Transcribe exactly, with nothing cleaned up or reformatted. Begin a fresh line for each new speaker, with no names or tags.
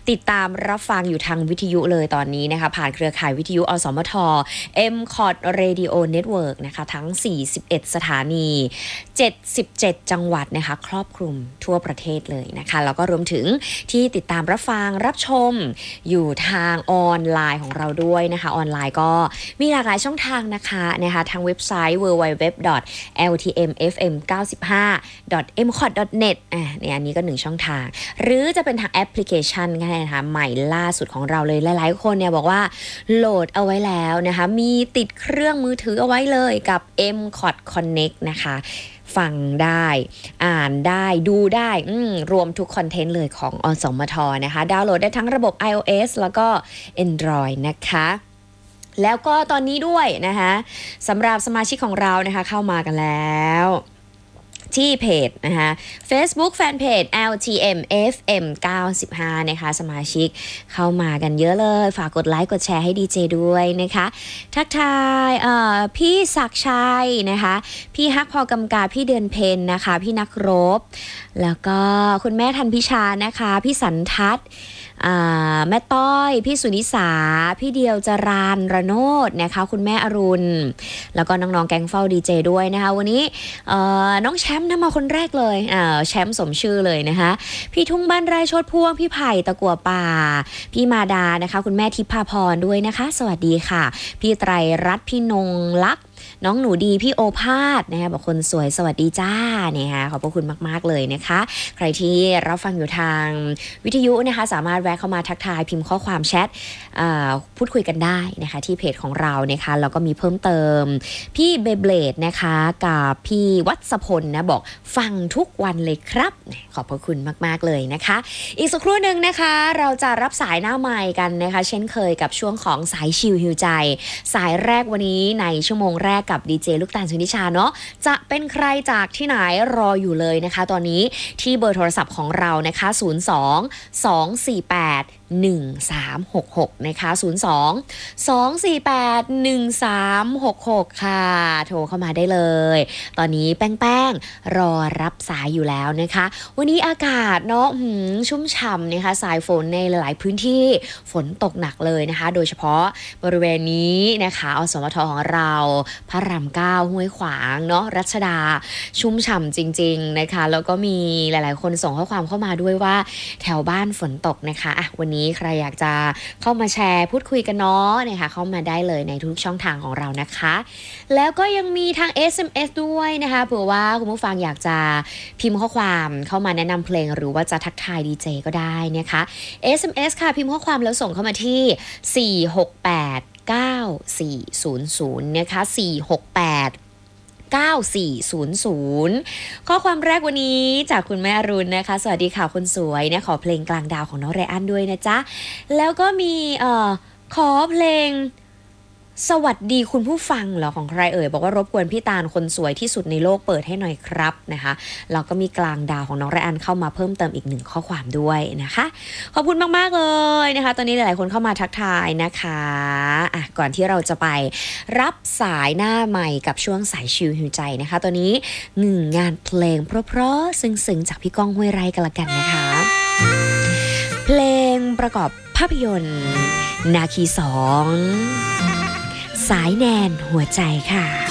ติดตามรับฟังอยู่ทางวิทยุเลยตอนนี้นะคะผ่านเครือข่ายวิทยุอสมท เอ็ม คอท Radio Network นะคะทั้งสี่สิบเอ็ดสถานีเจ็ดสิบเจ็ดจังหวัดนะคะครอบคลุมทั่วประเทศเลยนะคะแล้วก็รวมถึงที่ติดตามรับฟังรับชมอยู่ทางออนไลน์ของเราด้วยนะคะออนไลน์ก็มีหลากหลายช่องทางนะคะนะคะทางเว็บไซต์ ดับเบิลยู ดับเบิลยู ดับเบิลยู ดอท แอล ที เอ็ม เอฟ เอ็ม เก้าสิบห้า ดอท เอ็ม คอท ดอท เน็ต อ่ะเนี่ยอันนี้ก็หนึ่งช่องทางหรือจะเป็นทางแอปพลิเคชันก็ได้นะคะใหม่ล่าสุดของเราเลยหลายๆคนเนี่ยบอกว่าโหลดเอาไว้แล้วนะคะมีติดเครื่องมือถือเอาไว้เลยกับ เอ็ม คอท Connect นะคะฟังได้อ่านได้ดูได้รวมทุกคอนเทนต์เลยของอสมทนะคะดาวน์โหลดได้ทั้งระบบ iOS แล้วก็ Android นะคะแล้วก็ตอนนี้ด้วยนะคะสำหรับสมาชิกของเรานะคะเข้ามากันแล้วที่เพจนะคะ Facebook Fanpage แอล ที เอ็ม เอฟ เอ็ม เก้าสิบห้านะคะสมาชิกเข้ามากันเยอะเลยฝากกดไลค์กดแชร์ให้ดีเจด้วยนะคะทักทายพี่ศักชัยนะคะพี่ฮักพอกำกาพี่เดือนเพนนะคะพี่นักรบแล้วก็คุณแม่ทันพิชานะคะพี่สันทัศน์แม่ต้อยพี่สุนิสาพี่เดียวจรานระโนดนะคะคุณแม่อรุณแล้วก็น้องๆแก๊งเฝ้าดีเจด้วยนะคะวันนี้น้องแชมป์นะมาคนแรกเลยแชมป์สมชื่อเลยนะคะพี่ทุ่งบ้านไร่โชดพ่วงพี่ไผ่ตะกัวป่าพี่มาดานะคะคุณแม่ทิพาพรด้วยนะคะสวัสดีค่ะพี่ไตรรัตน์พี่นงลักษณ์น้องหนูดีพี่โอภาสนะคะบอกคนสวยสวัสดีจ้าเนี่ยค่ะขอบพระคุณมากๆเลยนะคะใครที่รับฟังอยู่ทางวิทยุนะคะสามารถแวะเข้ามาทักทายพิมพ์ข้อความแชทพูดคุยกันได้นะคะที่เพจของเรานะคะแล้วก็มีเพิ่มเติมพี่เบเบลดนะคะกับพี่วัศพลนะบอกฟังทุกวันเลยครับขอบพระคุณมากๆเลยนะคะอีกสักครู่หนึ่งนะคะเราจะรับสายหน้าไมค์กันนะคะเช่นเคยกับช่วงของสายชิลฮิวใจสายแรกวันนี้ในชั่วโมงแรกกับดีเจลูกตาลสุนิชาเนาะจะเป็นใครจากที่ไหนรออยู่เลยนะคะตอนนี้ที่เบอร์โทรศัพท์ของเรานะคะศูนย์ สอง สอง สี่ แปด หนึ่ง สาม หก หกนะคะศูนย์ สอง สอง สี่ แปด หนึ่ง สาม หก หกค่ะโทรเข้ามาได้เลยตอนนี้แป้งๆรอรับสายอยู่แล้วนะคะวันนี้อากาศเนาะชุ่มฉ่ำนะคะสายฝนในหลายพื้นที่ฝนตกหนักเลยนะคะโดยเฉพาะบริเวณนี้นะคะอสมทของเราพระรามเก้าห้วยขวางเนาะรัชดาชุ่มฉ่ำจริงๆนะคะแล้วก็มีหลายๆคนส่งข้อความเข้ามาด้วยว่าแถวบ้านฝนตกนะคะอ่ะวันนี้ใครอยากจะเข้ามาแชร์พูดคุยกันเนาะนะคะเข้ามาได้เลยในทุกช่องทางของเรานะคะแล้วก็ยังมีทาง เอส เอ็ม เอส ด้วยนะคะเผื่อว่าคุณผู้ฟังอยากจะพิมพ์ข้อความเข้ามาแนะนำเพลงหรือว่าจะทักทายดีเจก็ได้นะคะ เอส เอ็ม เอส ค่ะพิมพ์ข้อความแล้วส่งเข้ามาที่สี่ หก แปด เก้า สี่ ศูนย์ ศูนย์นะคะสี่ หก แปด เก้า สี่ ศูนย์ ศูนย์ข้อความแรกวันนี้จากคุณแม่อรุณนะคะสวัสดีค่ะคนสวยเนี่ยขอเพลงกลางดาวของน้องไรอันด้วยนะจ๊ะแล้วก็มีเอ่อขอเพลงสวัสดีคุณผู้ฟังเหรอของใครเอ่ยบอกว่ารบกวนพี่ตาลคนสวยที่สุดในโลกเปิดให้หน่อยครับนะคะแล้วก็มีกลางดาวของน้องไรอันเข้ามาเพิ่มเติมอีกหนึ่งข้อความด้วยนะคะขอบคุณมากๆเลยนะคะตอนนี้หลายๆคนเข้ามาทักทายนะคะอ่ะก่อนที่เราจะไปรับสายหน้าใหม่กับช่วงสายชิลหิวใจนะคะตอนนี้หนึ่งงานเพลงเพราะๆซึ้งๆจากพี่ก้องห้วยไร่กันละกันนะคะเพลงประกอบภาพยนตร์นาคีสองสายแนนหัวใจค่ะ